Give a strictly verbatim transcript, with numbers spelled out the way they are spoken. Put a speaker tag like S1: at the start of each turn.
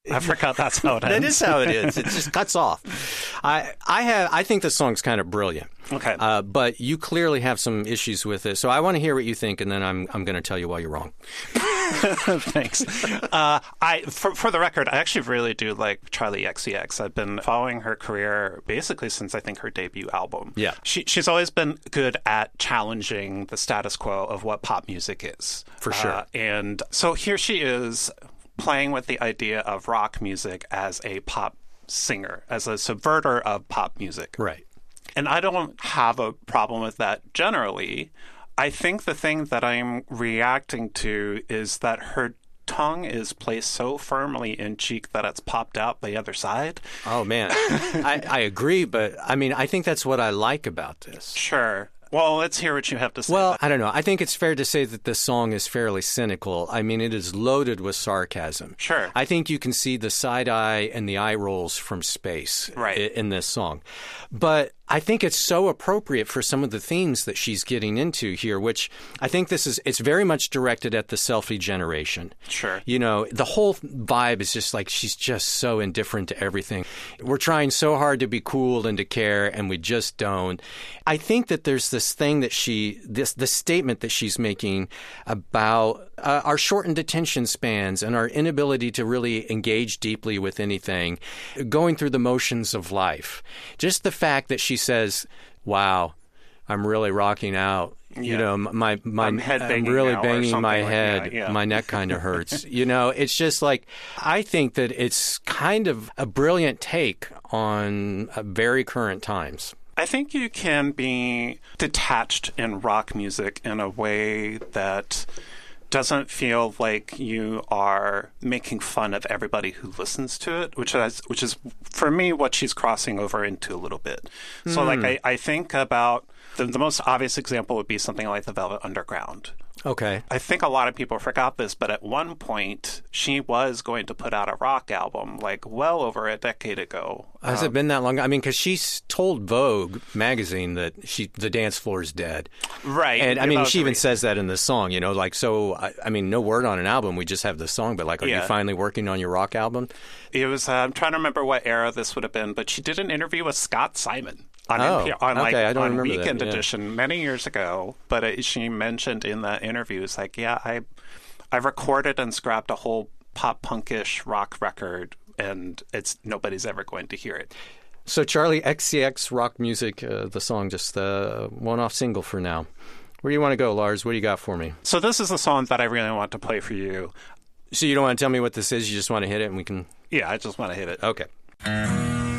S1: I forgot that's how it ends.
S2: That is how it is. It just cuts off. I I have I think the song's kind of brilliant.
S1: Okay.
S2: Uh, but you clearly have some issues with it, so I want to hear what you think, and then I'm I'm going to tell you why you're wrong.
S1: Thanks. Uh, I for, for the record, I actually really do like Charli X C X. I've been following her career basically since I think her debut album.
S2: Yeah.
S1: She she's always been good at challenging the status quo of what pop music is.
S2: For sure.
S1: Uh, and so here she is playing with the idea of rock music as a pop singer, as a subverter of pop music.
S2: Right.
S1: And I don't have a problem with that generally. I think the thing that I'm reacting to is that her tongue is placed so firmly in cheek that it's popped out the other side.
S2: Oh, man. I, I agree, but I mean, I think that's what I like about this.
S1: Sure. Well, let's hear what you have to say.
S2: Well, I don't know. I think it's fair to say that this song is fairly cynical. I mean, it is loaded with sarcasm.
S1: Sure.
S2: I think you can see the side eye and the eye rolls from space
S1: right.
S2: in this song. But I think it's so appropriate for some of the themes that she's getting into here, which I think this is, it's very much directed at the selfie generation.
S1: Sure.
S2: You know, the whole vibe is just like she's just so indifferent to everything. We're trying so hard to be cool and to care, and we just don't. I think that there's this thing that she, this, this statement that she's making about uh, our shortened attention spans and our inability to really engage deeply with anything, going through the motions of life. Just the fact that she says, wow, I'm really rocking out.
S1: Yeah.
S2: You know, my my
S1: I'm, head
S2: I'm really banging my
S1: like
S2: head.
S1: that, yeah.
S2: My neck kind of hurts. You know, it's just like, I think that it's kind of a brilliant take on uh, very current times.
S1: I think you can be detached in rock music in a way that doesn't feel like you are making fun of everybody who listens to it, which is, which is for me, what she's crossing over into a little bit. Mm. So like, I, I think about the, the most obvious example would be something like the Velvet Underground.
S2: Okay.
S1: I think a lot of people forgot this, but at one point, she was going to put out a rock album, like well over a decade ago.
S2: Has um, it been that long? I mean, because she's told Vogue magazine that she the dance floor is dead.
S1: Right.
S2: And I mean, she even
S1: reason.
S2: says that in the song, you know, like, so, I, I mean, no word on an album. We just have the song, but like, are
S1: yeah.
S2: you finally working on your rock album?
S1: It was, uh, I'm trying to remember what era this would have been, but she did an interview with Scott Simon. On,
S2: oh,
S1: N P R, on, like,
S2: okay. I don't
S1: on
S2: remember
S1: Weekend
S2: that. Yeah.
S1: Edition many years ago. But it, she mentioned in that interview, it's like, yeah, I I recorded and scrapped a whole pop punkish rock record, and it's nobody's ever going to hear it.
S2: So Charli X C X rock music, uh, the song, just the uh, one-off single for now. Where do you want to go, Lars? What do you got for me?
S1: So this is the song that I really want to play for you.
S2: So you don't want to tell me what this is? You just want to hit it and we can...
S1: Yeah, I just want to hit it.
S2: Okay.